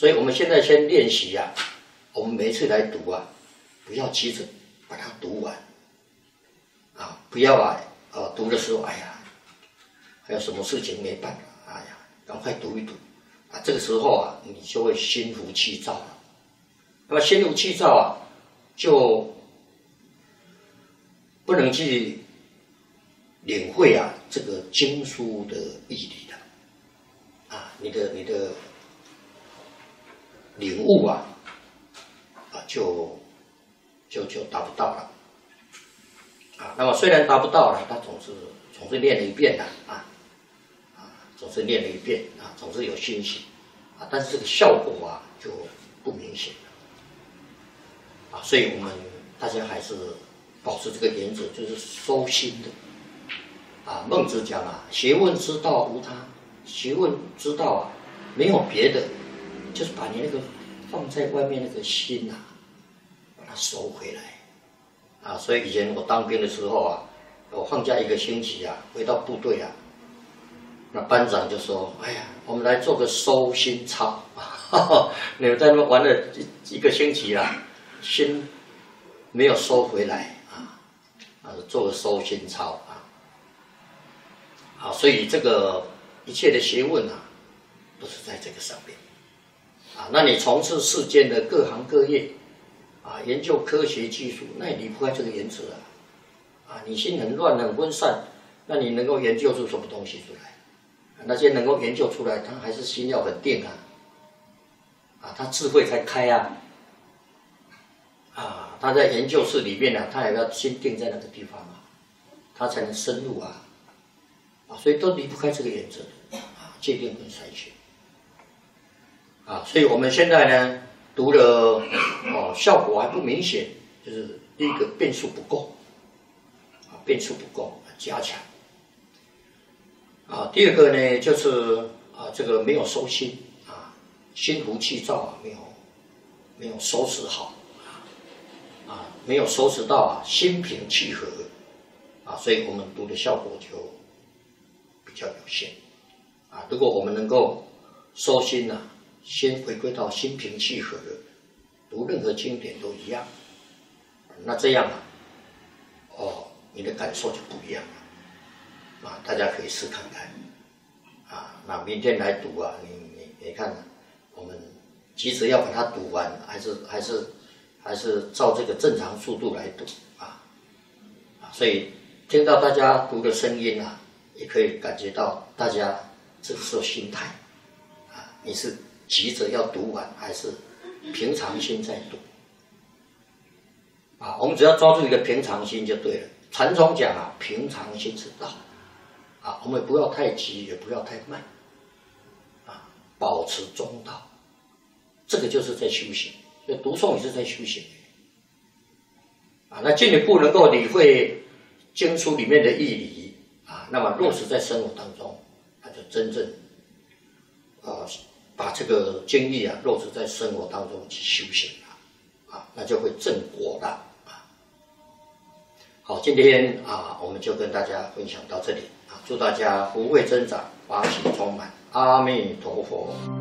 所以我们现在先练习啊，我们每一次来读啊，不要急着把它读完啊，不要读的时候，哎呀，还有什么事情没办法，哎呀，赶快读一读啊，这个时候啊，你就会心浮气躁了。那么心浮气躁啊，就不能去领会啊这个经书的义理了啊，你的领悟啊就达不到了啊。那么虽然达不到了，他总是练了一遍的总是练了一遍啊，总是有欣喜啊，但是这个效果啊就不明显了啊。所以我们大家还是保持这个原则，就是收心的啊。孟子讲啊，学问之道无他，学问之道啊没有别的，就是把你那个放在外面那个心啊，把它收回来啊。所以以前我当兵的时候啊，我放假1个星期啊，回到部队啊，那班长就说：“哎呀，我们来做个收心操，你们在那边玩了一个星期啦，心没有收回来做个收心操啊。所以这个一切的学问啊，都是在这个上面啊。那你从事世间的各行各业啊，研究科学技术，那也离不开这个原则啊。你心很乱很分散，那你能够研究出什么东西出来？那些能够研究出来，他还是心要很定他智慧才开他在研究室里面他也要心定在那个地方他才能深入所以都离不开这个原则戒定跟筛选所以我们现在呢读了效果还不明显，就是第一个变数不够加强第二个呢就是这个没有收心心浮气躁没有收拾好没有收拾到心平气和所以我们读的效果就比较有限如果我们能够收心先回归到心平气和的，读任何经典都一样，那这样你的感受就不一样了大家可以试看看那明天来读你看我们急着要把它读完，还是照这个正常速度来读所以听到大家读的声音也可以感觉到大家这时候心态你是急着要读完，还是平常心在读我们只要抓住一个平常心就对了。禅宗讲平常心是道我们不要太急，也不要太慢保持中道，这个就是在修行。所以读诵也是在修行那进一步能够理会经书里面的义理那么落实在生活当中，那就真正把这个经义落实在生活当中去修行那就会正果了好，今天我们就跟大家分享到这里祝大家福慧增长，法喜充满，阿弥陀佛。